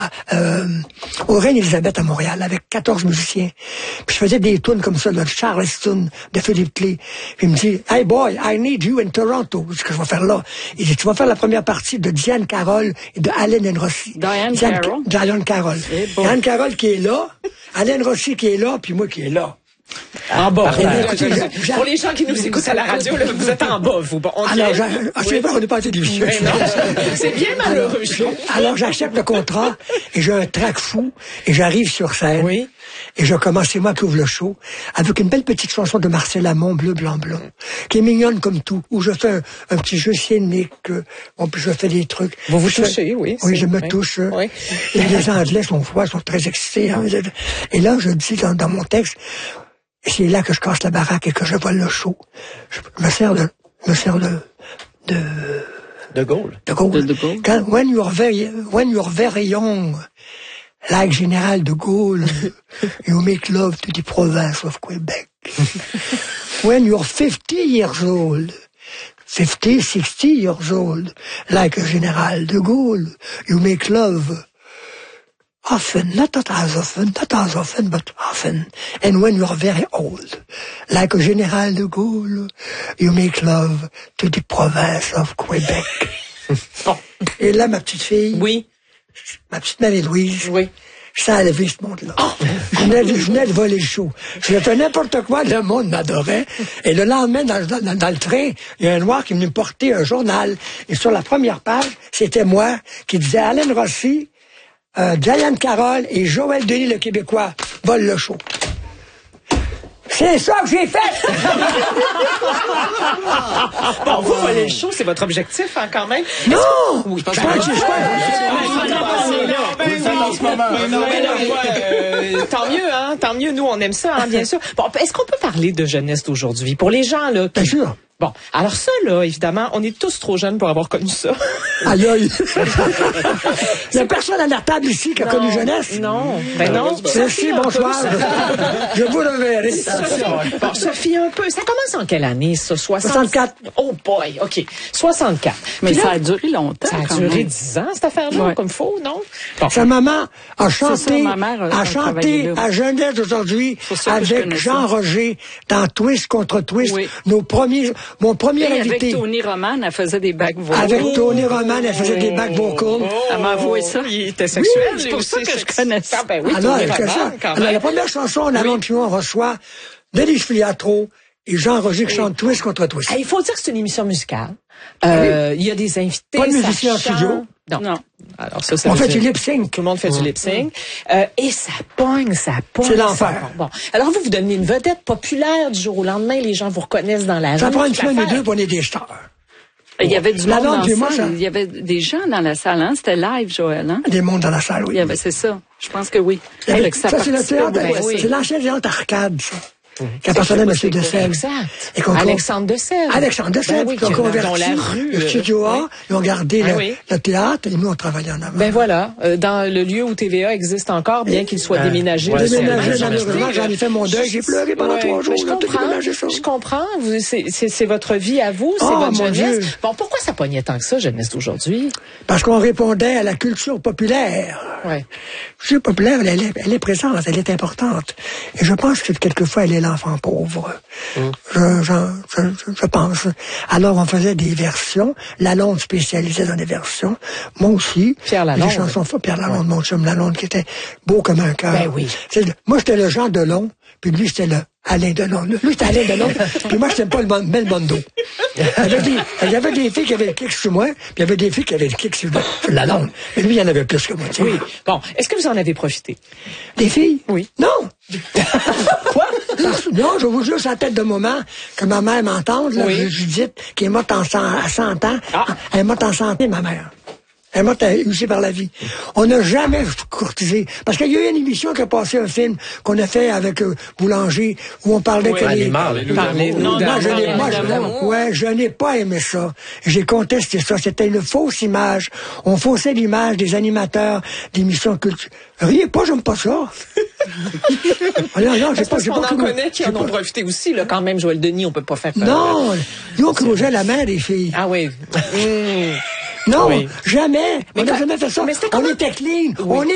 au Reine-Élisabeth à Montréal avec 14 musiciens. Puis je faisais des tunes comme ça, de Charleston, de Philippe Clay. Puis il me dit, hey boy, I need you in Toronto. C'est ce que je vais faire là. Il dit, tu vas faire la première partie de Diane Carroll et de Allen Rossi. Diane Carroll? Diane Carroll. Bon. Diane Carroll qui est là, Allen Rossi qui est là, puis moi qui est là. En bas. Pour les gens qui nous écoutent à la radio, là, vous êtes en bas, vous. Bon, alors, c'est vrai, on n'est pas à télévision. C'est bien malheureux. Alors, j'accepte le contrat et j'ai un trac fou et j'arrive sur scène. Oui. Et je commence, c'est moi qui ouvre le show, avec une belle petite chanson de Marcel Amont, Bleu, Blanc, Blanc, qui est mignonne comme tout, où je fais un petit jeu scénique, bon, puis je fais des trucs. Vous touchez, oui. Oui, je me touche. Oui. Et les Anglais sont très excités. Hein. Et là, je dis dans mon texte, c'est là que je casse la baraque et que je vole le show. Je me sers de Gaulle. De Gaulle. De Gaulle. Quand, when you're very young, like Général de Gaulle, you make love to the province of Quebec. When you're 50 years old, 60 years old, like a Général de Gaulle, you make love often, not as often, but often. And when you're very old, like a Général de Gaulle, you make love to the province of Quebec. Bon. Et là, ma petite fille. Oui. Ma petite Marie-Louise. Oui. Ça a levé ce monde-là. Oh. Je venais de voler le show. Je fais n'importe quoi, le monde m'adorait. Et le lendemain, dans le train, il y a un noir qui me portait un journal. Et sur la première page, c'était moi qui disait Allen Rossi, Diane Carroll et Joël Denis, le Québécois, volent le show. C'est ça que j'ai fait! Bon, vous volez le show, c'est votre objectif, hein, quand même? Non! Oui, je pense que tant mieux, hein? Tant mieux, nous, on aime ça, hein, bien sûr. Bon, est-ce qu'on peut parler de jeunesse d'aujourd'hui? Pour les gens, là. Bien sûr. Bon, alors ça, là, évidemment, on est tous trop jeunes pour avoir connu ça. Aïe, aïe. Il n'y a personne à la table ici qui a connu jeunesse. Non. Ben non. Merci, bonsoir. Je vous reverrai. Bon, Sophie, un peu. Ça commence en quelle année, ça? 64. Oh boy, OK. 64. Mais là, ça a duré longtemps. Ça a duré 10 ans, cette affaire-là, ouais. Comme faux, non? Bon. Sa maman a chanté, ma mère a chanté à Jeunesse aujourd'hui avec Jean-Roger dans Twist contre Twist. Oui. Mon premier invité. Avec Tony Roman, elle faisait des bacs vocaux. Avec Tony Roman, elle faisait des bacs vocaux. Elle m'a avoué ça. Il était sexuel. Oui, c'est pour ça que je connais ça. Ah, ben oui, Alors, Tony c'est Roman, ça. quand Alors, même. la première chanson, on annonce on reçoit Denis Filiatro et Jean-Roger qui chante Twist contre Twist. Il faut dire que c'est une émission musicale. Il y a des invités. Pas de musicien en studio. Non. Alors ça On veut fait dire- du lip-sync. Tout le monde fait du lip-sync. Et ça pogne. C'est l'enfer. ça pogne. Bon. Alors vous devenez une vedette populaire du jour au lendemain. Les gens vous reconnaissent dans la rue. Ça prend une toute semaine ou l'affaire. deux pour on est des stars. Il y avait du La monde langue, dans puis la moi, salle. ça- Il y avait des gens dans la salle, hein? C'était live, Joël, hein? Des mondes dans la salle, oui. Il y avait, c'est ça. Je pense que oui. Il y avait- Avec sa ça, c'est le participait théâtre, beaucoup. c'est l'ancien théâtre arcade, ça. Qui appartenait à M. de Sèvres. Exact. Et qu'on- Alexandre de Sèvres. Alexandre de Sèvres, Ben oui, qui ont qui est dans converti la rue. le studio A, ils ont gardé Ah oui. le théâtre, et nous, on travaillait en avant. Ben voilà, dans le lieu où TVA existe encore, bien qu'il soit déménagé. Déménagé, Sur le malheureusement, site. j'en ai fait mon deuil, j'ai pleuré pendant 3 jours, Je j'ai comprends, déménagé ça. je comprends. C'est votre vie à vous, c'est Oh, votre mon jeunesse. Dieu. Bon, pourquoi ça pognait tant que ça, jeunesse d'aujourd'hui? Parce qu'on répondait à la culture populaire. Ouais. La culture populaire, elle est présente, elle est importante. Et je pense que quelquefois, elle est l'enfant pauvre. Je pense. Alors, on faisait des versions. Lalonde spécialisait dans des versions. Moi aussi. Pierre Lalonde. Des chansons fortes. Pierre Lalonde, mon chum Lalonde, qui était beau comme un cœur. Ben oui. Moi, j'étais le Jean Delon, puis lui, c'était le Alain Delon. Lui, c'était Alain Delon, puis moi, j'étais pas le Belmondo. Il y avait des filles qui avaient le kick sur moi, puis il y avait des filles qui avaient le kick sur Lalonde. Mais lui, il y en avait plus que moi. Tu sais. Oui. Bon, est-ce que vous en avez profité? Des filles? Oui. Non! Quoi? Non, je vous jure, c'est la tête de moment que ma mère m'entende, là, Oui. Judith, qui est morte à 100 ans. Ah. Elle est morte en santé, ma mère. Elle est morte usée par la vie. On n'a jamais courtisé. Parce qu'il y a eu une émission qui a passé un film qu'on a fait avec Boulanger, où on parlait que je n'ai pas aimé ça. J'ai contesté ça. C'était une fausse image. On faussait l'image des animateurs d'émissions culturelles. Riez pas, j'aime pas ça. Non, j'ai pas, On en connaît qui en ont profité aussi, là, quand même, Joël Denis, on peut pas faire. Non, nous, on crogeait la main des filles. Ah oui. Non, Oui. jamais. On n'a quand- jamais fait ça. mais c'était On comment- était clean. Oui. On est